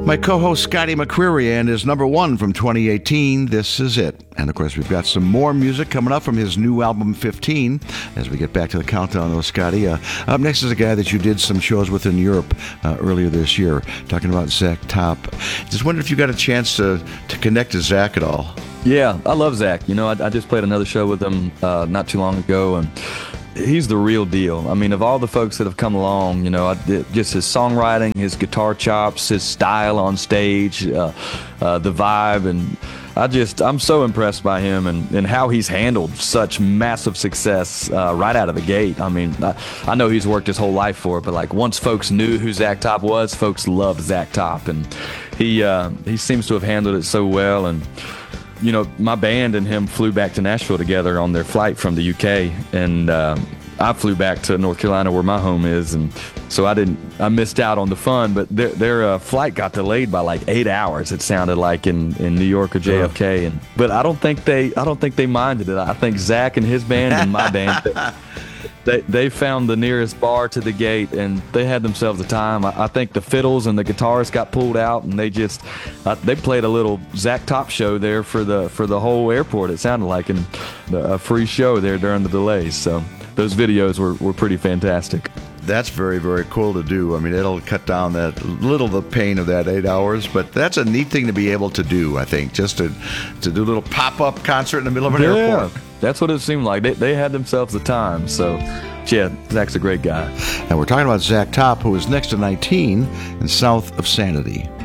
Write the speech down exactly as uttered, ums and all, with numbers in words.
My co-host Scotty McCreery and his number one from twenty eighteen, This Is It. And of course, we've got some more music coming up from his new album, fifteen, as we get back to the countdown, though, Scotty. Uh, up next is a guy that you did some shows with in Europe uh, earlier this year, talking about Zach Top. Just wondered if you got a chance to, to connect to Zach at all. Yeah, I love Zach. You know, I, I just played another show with him uh, not too long ago, and he's the real deal. I mean, of all the folks that have come along, you know, I, just his songwriting, his guitar chops, his style on stage, uh, uh, the vibe, and I just, I'm so impressed by him and, and how he's handled such massive success uh, right out of the gate. I mean, I, I know he's worked his whole life for it, but like once folks knew who Zach Top was, folks loved Zach Top, and he uh, he seems to have handled it so well. And you know, my band and him flew back to Nashville together on their flight from the U K, and um, I flew back to North Carolina where my home is, and so I didn't, I missed out on the fun, but their, their uh, flight got delayed by like eight hours. It sounded like in, in New York or J F K, and but I don't think they, I don't think they minded it. I think Zach and his band and my band, They they found the nearest bar to the gate, and they had themselves a time. I, I think the fiddles and the guitarists got pulled out, and they just uh, they played a little Zach Top show there for the for the whole airport. It sounded like, and a free show there during the delays. So those videos were, were pretty fantastic. That's very, very cool to do. I mean, it'll cut down that little the pain of that eight hours, but that's a neat thing to be able to do, I think, just to to do a little pop-up concert in the middle of an yeah, airport. That's what it seemed like. They, they had themselves a time. So, yeah, Zach's a great guy. And we're talking about Zach Top, who is next to nineteen and south of Sanity.